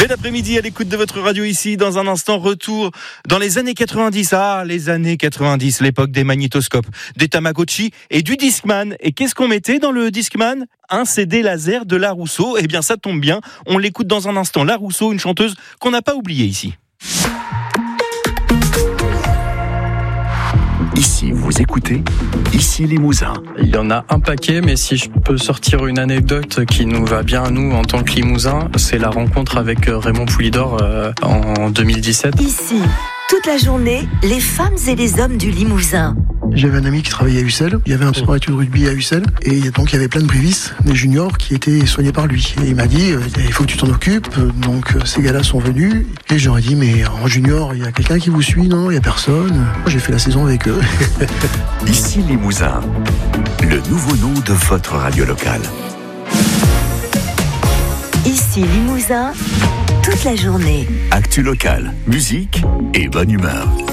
Bel après-midi à l'écoute de votre radio ici. Dans un instant, retour dans les années 90. Ah, les années 90, l'époque des magnétoscopes, des Tamagotchi et du Discman. Et qu'est-ce qu'on mettait dans le Discman ? Un CD laser de La Rousseau. Eh bien, ça tombe bien. On l'écoute dans un instant. La Rousseau, une chanteuse qu'on n'a pas oubliée ici. Ici, vous écoutez Ici Limousin. Il y en a un paquet, mais si je peux sortir une anecdote qui nous va bien à nous en tant que Limousin, c'est la rencontre avec Raymond Poulidor en 2017. Ici, toute la journée, les femmes et les hommes du Limousin. J'avais un ami qui travaillait à Ussel, il y avait un sport études rugby à Ussel, et donc il y avait plein de brévis, des juniors qui étaient soignés par lui. Et il m'a dit, il faut que tu t'en occupes, donc ces gars-là sont venus, et je leur ai dit, mais en junior, il y a quelqu'un qui vous suit, non ? Il y a personne. J'ai fait la saison avec eux. Ici Limousin, le nouveau nom de votre radio locale. Ici Limousin, toute la journée. Actu locale, musique et bonne humeur.